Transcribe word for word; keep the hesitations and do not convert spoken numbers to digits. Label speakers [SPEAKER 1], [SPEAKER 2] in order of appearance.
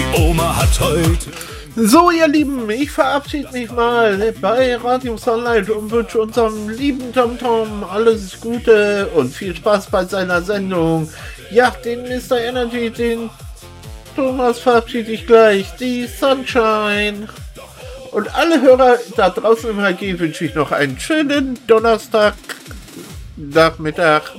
[SPEAKER 1] Oma hat heute.
[SPEAKER 2] So, ihr Lieben, ich verabschiede mich mal bei Radio Sunlight und wünsche unserem lieben TomTom alles Gute und viel Spaß bei seiner Sendung. Ja, den Mister Energy, den Thomas verabschiede ich gleich, die Sunshine. Und alle Hörer da draußen im H G wünsche ich noch einen schönen Donnerstag, Nachmittag.